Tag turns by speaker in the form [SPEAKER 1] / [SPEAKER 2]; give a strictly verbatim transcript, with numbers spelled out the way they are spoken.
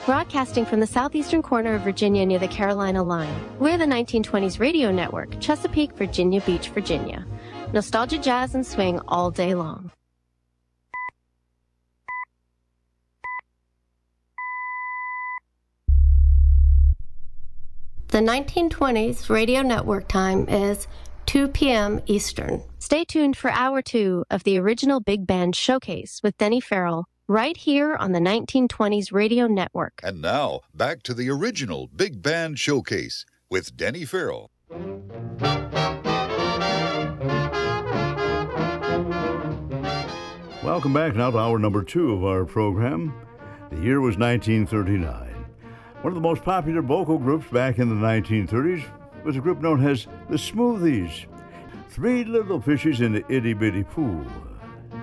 [SPEAKER 1] Broadcasting from the southeastern corner of Virginia near the Carolina line, we're the nineteen twenties Radio Network, Chesapeake, Virginia Beach, Virginia. Nostalgia, jazz, and swing all day long. The nineteen twenties Radio Network time is two p.m. Eastern. Stay tuned for hour two of the original Big Band Showcase with Denny Farrell, right here on the nineteen twenties Radio Network.
[SPEAKER 2] And now, back to the original Big Band Showcase with Denny Farrell.
[SPEAKER 3] Welcome back now to hour number two of our program. The year was nineteen thirty-nine. One of the most popular vocal groups back in the nineteen thirties was a group known as the Smoothies. Three little fishes in the itty-bitty pool.